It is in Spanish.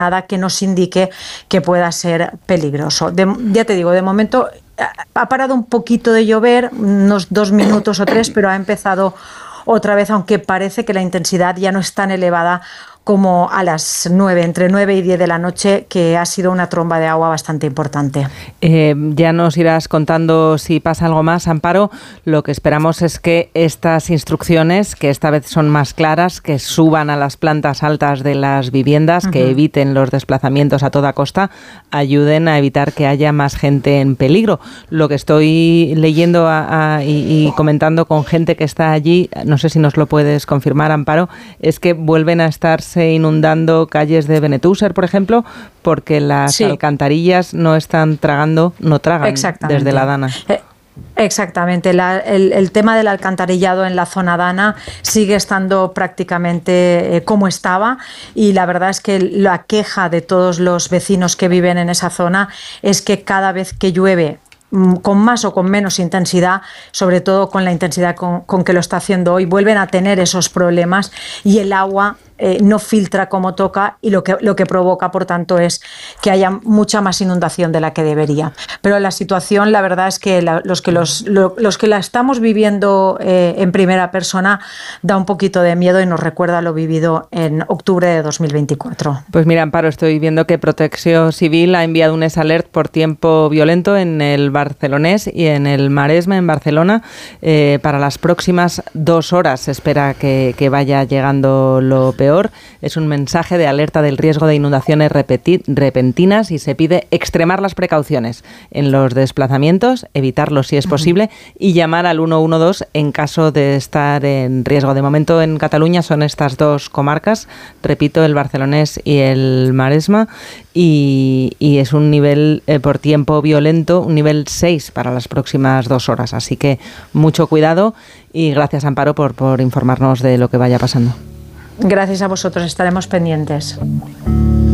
nada que nos indique que pueda ser peligroso. Ya te digo, de momento ha parado un poquito de llover, unos 2 minutos o 3, pero ha empezado otra vez, aunque parece que la intensidad ya no es tan elevada como a las 9, entre 9 y 10 de la noche, que ha sido una tromba de agua bastante importante. Ya nos irás contando si pasa algo más, Amparo. Lo que esperamos es que estas instrucciones, que esta vez son más claras, que suban a las plantas altas de las viviendas, que eviten los desplazamientos a toda costa, ayuden a evitar que haya más gente en peligro. Lo que estoy leyendo y comentando con gente que está allí, no sé si nos lo puedes confirmar, Amparo, es que vuelven a estarse inundando calles de Benetúser, por ejemplo, porque las alcantarillas no tragan desde la Dana. Exactamente, el tema del alcantarillado en la zona Dana sigue estando prácticamente como estaba, y la verdad es que la queja de todos los vecinos que viven en esa zona es que cada vez que llueve, con más o con menos intensidad, sobre todo con la intensidad con que lo está haciendo hoy, vuelven a tener esos problemas, y el agua no filtra como toca, y lo que provoca, por tanto, es que haya mucha más inundación de la que debería. Pero la situación, la verdad es que los que la estamos viviendo en primera persona, da un poquito de miedo y nos recuerda lo vivido en octubre de 2024. Pues mira, Amparo, estoy viendo que Protecció Civil ha enviado un alert por tiempo violento en el Barcelonés y en el Maresme, en Barcelona, para las próximas 2 horas. Se espera que vaya llegando lo peor. Es un mensaje de alerta del riesgo de inundaciones repentinas, y se pide extremar las precauciones en los desplazamientos, evitarlos si es posible, y llamar al 112 en caso de estar en riesgo. De momento en Cataluña son estas 2 comarcas, repito, el Barcelonés y el Maresme, y es un nivel por tiempo violento, un nivel 6 para las próximas 2 horas. Así que mucho cuidado, y gracias, Amparo, por informarnos de lo que vaya pasando. Gracias a vosotros, estaremos pendientes.